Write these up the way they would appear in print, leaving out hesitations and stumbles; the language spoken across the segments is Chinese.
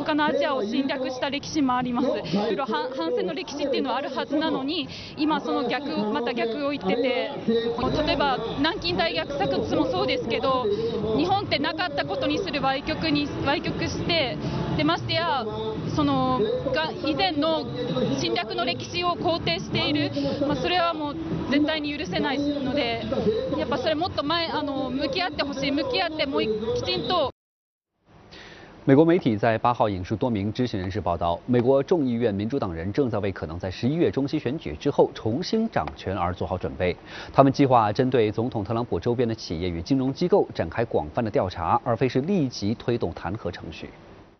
他のアジアを侵略した歴史もあります。いろいろ反戦の歴史っていうのはあるはずなのに、今そのまた逆を言ってて、例えば南京大虐殺もそうですけど、日本ってなかったことにする歪曲して、でましてや以前の侵略の歴史を肯定している、それはもう絶対に許せないので、やっぱそれもっと向き合ってほしい、向き合ってもうきちんと。 美国媒体在8号引述多名知情人士报道，美国众议院民主党人正在为可能在11月中期选举之后重新掌权而做好准备。他们计划针对总统特朗普周边的企业与金融机构展开广泛的调查，而非是立即推动弹劾程序。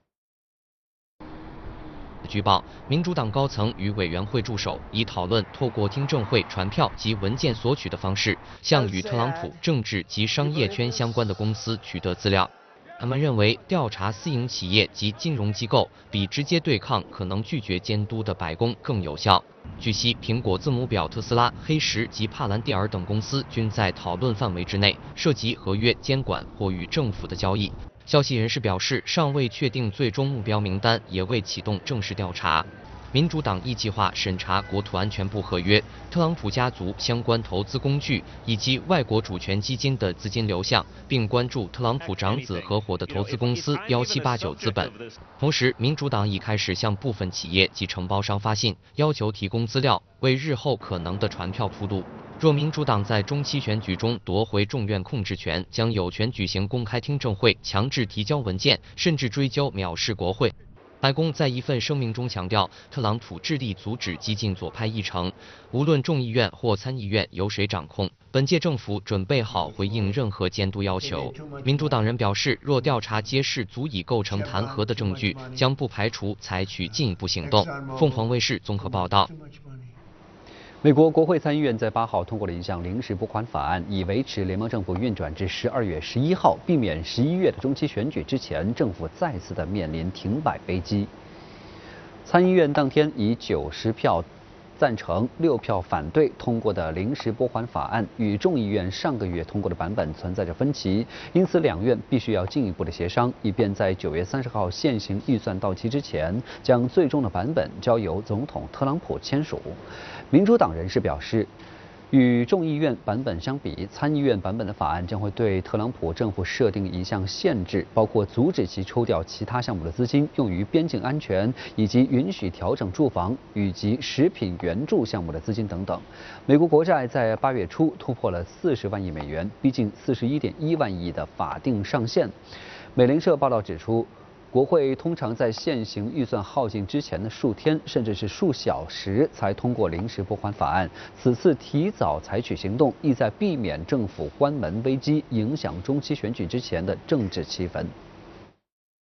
据报，民主党高层与委员会助手以讨论透过听证会传票及文件索取的方式，向与特朗普政治及商业圈相关的公司取得资料。他们认为，调查私营企业及金融机构比直接对抗可能拒绝监督的白宫更有效。据悉，苹果字母表特斯拉、黑石及帕兰蒂尔等公司均在讨论范围之内，涉及合约监管或与政府的交易。消息人士表示，尚未确定最终目标名单，也未启动正式调查。民主党亦计划审查国土安全部合约、特朗普家族相关投资工具以及外国主权基金的资金流向，并关注特朗普长子合伙的投资公司1789资本。同时，民主党已开始向部分企业及承包商发信，要求提供资料，为日后可能的传票铺路。若民主党在中期选举中夺回众院控制权，将有权举行公开听证会，强制提交文件，甚至追究藐视国会。白宫在一份声明中强调，特朗普致力阻止激进左派议程，无论众议院或参议院由谁掌控，本届政府准备好回应任何监督要求。民主党人表示，若调查揭示足以构成弹劾的证据，将不排除采取进一步行动。凤凰卫视综合报道。 美国国会参议院在8号通过了一项临时拨款法案，以维持联邦政府运转至12月11号，避免11月的中期选举之前，政府再次的面临停摆危机。参议院当天以90票赞成、6票反对通过的临时拨款法案，与众议院上个月通过的版本存在着分歧，因此两院必须要进一步的协商，以便在9月30号现行预算到期之前，将最终的版本交由总统特朗普签署。民主党人士表示，与众议院版本相比，参议院版本的法案将会对特朗普政府设定一项限制，包括阻止其抽调其他项目的资金用于边境安全，以及允许调整住房以及食品援助项目的资金等等。美国国债在8月初突破了40万亿美元，逼近41.1万亿的法定上限。美联社报道指出，国会通常在现行预算耗尽之前的数天，甚至是数小时才通过临时拨款法案。此次提早采取行动，意在避免政府关门危机影响中期选举之前的政治气氛。